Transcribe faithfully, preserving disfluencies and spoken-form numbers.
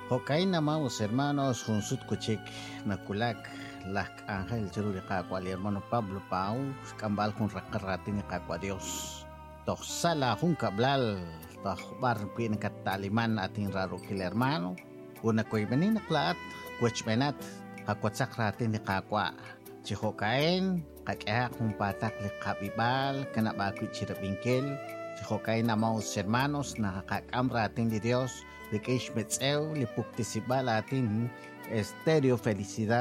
Jocaina maus hermanos junsut kuchik nakulak lak ángel cheruri kakwa hermano Pablo Pau kambal kun rakaratin kakwa Dios. Toh sala hun kablal toh bar pin kataliman ating raro kil hermano. Una koy benin klaat kuch benat kakwa sakratin ni kakwa. Chihokain kakya kun patak li kabibal kana bakit chirabingkel. Chihokain na maus hermanos nakakakamratin di Dios. De que Ishmetzeu le puctisibal atin estéreo felicidad